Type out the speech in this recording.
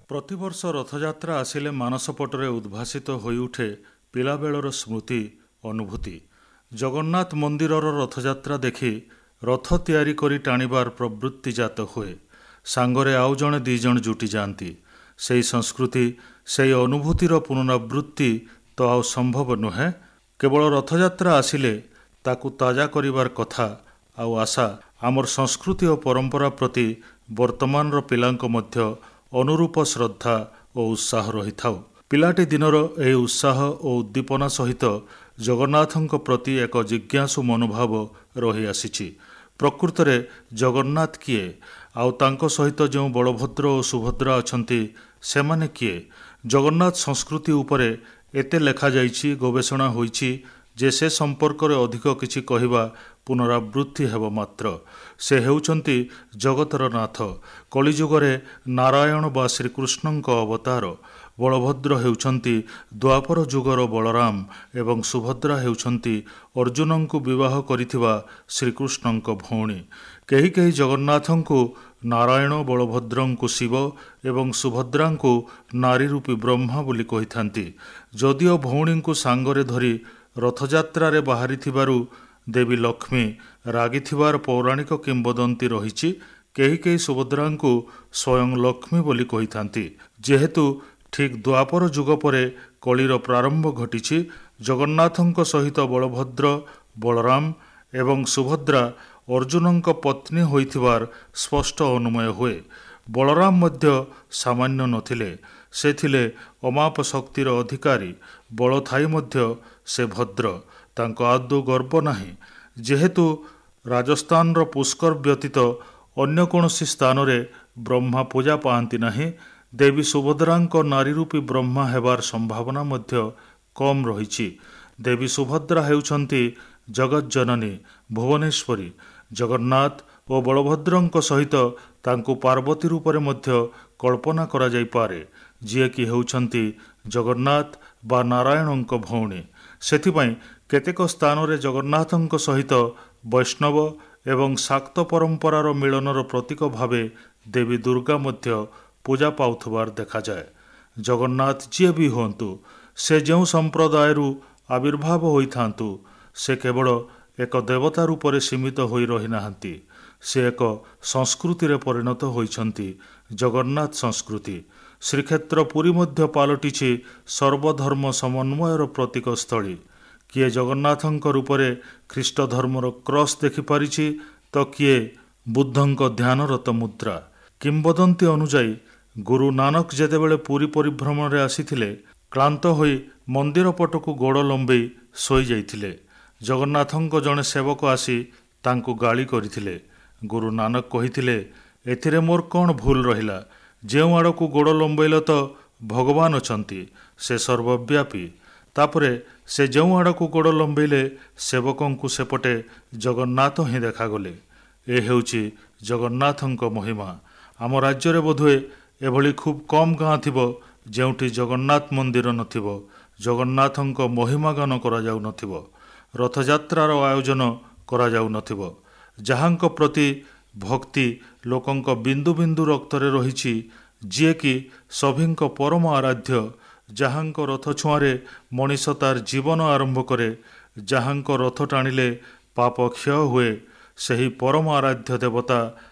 ପ୍ରତିବର୍ଷ ରଥଯାତ୍ରା ଆସିଲେ ମାନସପଟରେ ଉଦ୍ଭାସିତ ହୋଇଉଠେ ପିଲାବେଳର ସ୍ମୃତି ଅନୁଭୂତି। ଜଗନ୍ନାଥ ମନ୍ଦିରର ରଥଯାତ୍ରା ଦେଖି ରଥ ତିଆରି କରି ଟାଣିବାର ପ୍ରବୃତ୍ତି ଜାତ ହୁଏ। ସାଙ୍ଗରେ ଆଉ ଜଣେ ଦୁଇ ଜଣ ଜୁଟି ଯାଆନ୍ତି। ସେହି ସଂସ୍କୃତି, ସେହି ଅନୁଭୂତିର ପୁନରାବୃତ୍ତି ତ ଆଉ ସମ୍ଭବ ନୁହେଁ। କେବଳ ରଥଯାତ୍ରା ଆସିଲେ ତାକୁ ତାଜା କରିବାର କଥା ଆଉ ଆଶା। ଆମର ସଂସ୍କୃତି ଓ ପରମ୍ପରା ପ୍ରତି ବର୍ତ୍ତମାନର ପିଲାଙ୍କ ମଧ୍ୟ ଅନୁରୂପ ଶ୍ରଦ୍ଧା ଓ ଉତ୍ସାହ ରହିଥାଉ। ପିଲାଟି ଦିନର ଏହି ଉତ୍ସାହ ଓ ଉଦ୍ଦୀପନା ସହିତ ଜଗନ୍ନାଥଙ୍କ ପ୍ରତି ଏକ ଜିଜ୍ଞାସୁ ମନୋଭାବ ରହିଆସିଛି। ପ୍ରକୃତରେ ଜଗନ୍ନାଥ କିଏ, ଆଉ ତାଙ୍କ ସହିତ ଯେଉଁ ବଳଭଦ୍ର ଓ ସୁଭଦ୍ରା ଅଛନ୍ତି ସେମାନେ କିଏ? ଜଗନ୍ନାଥ ସଂସ୍କୃତି ଉପରେ ଏତେ ଲେଖାଯାଇଛି, ଗବେଷଣା ହୋଇଛି ଯେ ସେ ସମ୍ପର୍କରେ ଅଧିକ କିଛି କହିବା ପୁନରାବୃତ୍ତି ହେବ ମାତ୍ର। ସେ ହେଉଛନ୍ତି ଜଗତର ନାଥ, କଳିଯୁଗରେ ନାରାୟଣ ବା ଶ୍ରୀକୃଷ୍ଣଙ୍କ ଅବତାର। ବଳଭଦ୍ର ହେଉଛନ୍ତି ଦ୍ୱାପର ଯୁଗର ବଳରାମ ଏବଂ ସୁଭଦ୍ରା ହେଉଛନ୍ତି ଅର୍ଜୁନଙ୍କୁ ବିବାହ କରିଥିବା ଶ୍ରୀକୃଷ୍ଣଙ୍କ ଭଉଣୀ। କେହି କେହି ଜଗନ୍ନାଥଙ୍କୁ ନାରାୟଣ, ବଳଭଦ୍ରଙ୍କୁ ଶିବ ଏବଂ ସୁଭଦ୍ରାଙ୍କୁ ନାରୀ ରୂପୀ ବ୍ରହ୍ମା ବୋଲି କହିଥାନ୍ତି। ଯଦିଓ ଭଉଣୀଙ୍କୁ ସାଙ୍ଗରେ ଧରି ରଥଯାତ୍ରାରେ ବାହାରିଥିବାରୁ ଦେବୀ ଲକ୍ଷ୍ମୀ ରାଗିଥିବାର ପୌରାଣିକ କିମ୍ବଦନ୍ତୀ ରହିଛି, କେହି କେହି ସୁଭଦ୍ରାଙ୍କୁ ସ୍ୱୟଂ ଲକ୍ଷ୍ମୀ ବୋଲି କହିଥାନ୍ତି। ଯେହେତୁ ଠିକ୍ ଦ୍ୱାପର ଯୁଗ ପରେ କଳିର ପ୍ରାରମ୍ଭ ଘଟିଛି, ଜଗନ୍ନାଥଙ୍କ ସହିତ ବଳଭଦ୍ର, ବଳରାମ ଏବଂ ସୁଭଦ୍ରା ଅର୍ଜୁନଙ୍କ ପତ୍ନୀ ହୋଇଥିବାର ସ୍ପଷ୍ଟ ଅନୁମୟ ହୁଏ। ବଳରାମ ମଧ୍ୟ ସାମାନ୍ୟ ନଥିଲେ, ସେ ଥିଲେ ଅମାପ ଶକ୍ତିର ଅଧିକାରୀ। ବଳ ଥାଇ ମଧ୍ୟ ସେ ଭଦ୍ର, ତାଙ୍କ ଆଦୌ ଗର୍ବ ନାହିଁ। ଯେହେତୁ ରାଜସ୍ଥାନର ପୁଷ୍କର ବ୍ୟତୀତ ଅନ୍ୟ କୌଣସି ସ୍ଥାନରେ ବ୍ରହ୍ମା ପୂଜା ପାଆନ୍ତି ନାହିଁ, ଦେବୀ ସୁଭଦ୍ରାଙ୍କ ନାରୀ ରୂପୀ ବ୍ରହ୍ମା ହେବାର ସମ୍ଭାବନା ମଧ୍ୟ କମ୍ ରହିଛି। ଦେବୀ ସୁଭଦ୍ରା ହେଉଛନ୍ତି ଜଗଜ୍ଜନନୀ, ଭୁବନେଶ୍ୱରୀ। ଜଗନ୍ନାଥ ଓ ବଳଭଦ୍ରଙ୍କ ସହିତ ତାଙ୍କୁ ପାର୍ବତୀ ରୂପରେ ମଧ୍ୟ କଳ୍ପନା କରାଯାଇପାରେ, ଯିଏକି ହେଉଛନ୍ତି ଜଗନ୍ନାଥ ବା ନାରାୟଣଙ୍କ ଭଉଣୀ। ସେଥିପାଇଁ କେତେକ ସ୍ଥାନରେ ଜଗନ୍ନାଥଙ୍କ ସହିତ ବୈଷ୍ଣବ ଏବଂ ଶାକ୍ତ ପରମ୍ପରାର ମିଳନର ପ୍ରତୀକ ଭାବେ ଦେବୀ ଦୁର୍ଗା ମଧ୍ୟ ପୂଜା ପାଉଥିବାର ଦେଖାଯାଏ। ଜଗନ୍ନାଥ ଯିଏ ବି ହୁଅନ୍ତୁ, ସେ ଯେଉଁ ସମ୍ପ୍ରଦାୟରୁ ଆବିର୍ଭାବ ହୋଇଥାନ୍ତୁ, ସେ କେବଳ ଏକ ଦେବତା ରୂପରେ ସୀମିତ ହୋଇ ରହିନାହାନ୍ତି। ସେ ଏକ ସଂସ୍କୃତିରେ ପରିଣତ ହୋଇଛନ୍ତି, ଜଗନ୍ନାଥ ସଂସ୍କୃତି। ଶ୍ରୀକ୍ଷେତ୍ର ପୁରୀ ମଧ୍ୟ ପାଲଟିଛି ସର୍ବଧର୍ମ ସମନ୍ୱୟର ପ୍ରତୀକ ସ୍ଥଳୀ। କିଏ ଜଗନ୍ନାଥଙ୍କ ରୂପରେ ଖ୍ରୀଷ୍ଟ ଧର୍ମର କ୍ରସ୍ ଦେଖିପାରିଛି, ତ କିଏ ବୁଦ୍ଧଙ୍କ ଧ୍ୟାନରତ ମୁଦ୍ରା। କିମ୍ବଦନ୍ତୀ ଅନୁଯାୟୀ ଗୁରୁ ନାନକ ଯେତେବେଳେ ପୁରୀ ପରିଭ୍ରମଣରେ ଆସିଥିଲେ, କ୍ଳାନ୍ତ ହୋଇ ମନ୍ଦିର ପଟକୁ ଗୋଡ଼ ଲମ୍ବେଇ ଶୋଇଯାଇଥିଲେ। ଜଗନ୍ନାଥଙ୍କ ଜଣେ ସେବକ ଆସି ତାଙ୍କୁ ଗାଳି କରିଥିଲେ। ଗୁରୁ ନାନକ କହିଥିଲେ, ଏଥିରେ ମୋର କ'ଣ ଭୁଲ ରହିଲା? ଯେଉଁ ଆଡ଼କୁ ଗୋଡ଼ ଲମ୍ବେଇଲ ତ ଭଗବାନ ଅଛନ୍ତି, ସେ ସର୍ବବ୍ୟାପୀ। ତାପରେ ସେ ଯେଉଁ ଆଡ଼କୁ ଗୋଡ଼ ଲମ୍ବେଇଲେ, ସେବକଙ୍କୁ ସେପଟେ ଜଗନ୍ନାଥ ହିଁ ଦେଖାଗଲେ। ଏ ହେଉଛି ଜଗନ୍ନାଥଙ୍କ ମହିମା। ଆମ ରାଜ୍ୟରେ ବୋଧହୁଏ ଏଭଳି ଖୁବ୍ କମ୍ ଗାଁ ଥିବ ଯେଉଁଠି ଜଗନ୍ନାଥ ମନ୍ଦିର ନଥିବ, ଜଗନ୍ନାଥଙ୍କ ମହିମା ଗାନ କରାଯାଉନଥିବ, ରଥଯାତ୍ରାର ଆୟୋଜନ କରାଯାଉନଥିବ। ଯାହାଙ୍କ ପ୍ରତି ଭକ୍ତି ଲୋକଙ୍କ ବିନ୍ଦୁ ବିନ୍ଦୁ ରକ୍ତରେ ରହିଛି, ଯିଏକି ସଭିଙ୍କ ପରମ ଆରାଧ୍ୟ, ଯାହାଙ୍କ ରଥ ଛୁଆଁରେ ମଣିଷ ତାର ଜୀବନ ଆରମ୍ଭ କରେ, ଯାହାଙ୍କ ରଥ ଟାଣିଲେ ପାପ କ୍ଷୟ ହୁଏ, ସେହି ପରମ ଆରାଧ୍ୟ ଦେବତା